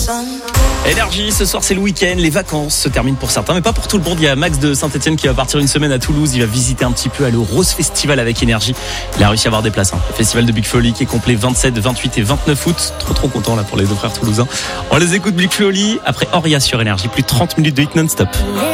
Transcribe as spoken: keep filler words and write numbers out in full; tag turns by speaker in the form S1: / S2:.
S1: Énergie, ce soir c'est le week-end, les vacances se terminent pour certains, mais pas pour tout le monde. Il y a Max de Saint-Etienne qui va partir une semaine à Toulouse, il va visiter un petit peu à le Rose Festival avec Énergie. Il a réussi à avoir des places, hein. Le festival de Big Flo Oli qui est complet vingt-sept, vingt-huit et vingt-neuf août. Trop trop content là pour les deux frères toulousains. On les écoute Big Flo Oli après Oria sur Énergie, plus de trente minutes de hit non-stop.